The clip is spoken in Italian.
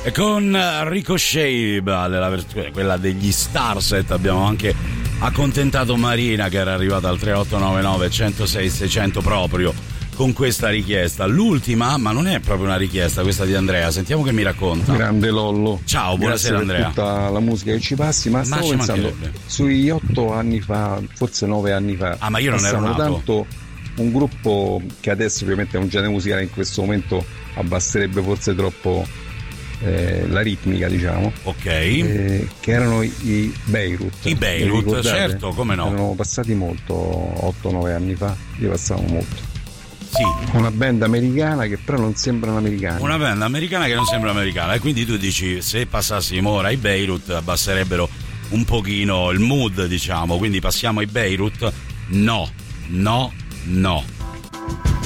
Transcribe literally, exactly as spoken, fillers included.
E con Ricochet, la versione, quella degli Starset, abbiamo anche accontentato Marina, che era arrivata al tre otto nove nove uno zero sei sei zero zero proprio con questa richiesta. L'ultima, ma non è proprio una richiesta questa di Andrea, sentiamo che mi racconta. Grande Lollo. Ciao, buonasera Grazie Andrea. per tutta la musica che ci passi, ma, ma stavo pensando sui otto anni fa, forse nove anni fa. Ah, ma io non ero nato. Tanto un gruppo che adesso ovviamente è un genere musicale, in questo momento abbasserebbe forse troppo eh, la ritmica, diciamo. Ok. Eh, che erano i Beirut. I Beirut, certo, come no. Erano passati molto, otto nove anni fa, io passavo molto. Sì. Una band americana che però non sembrano americani. Una band americana che non sembra americana, e quindi tu dici, se passassimo ora ai Beirut abbasserebbero un pochino il mood, diciamo, quindi passiamo ai Beirut? No, no, no.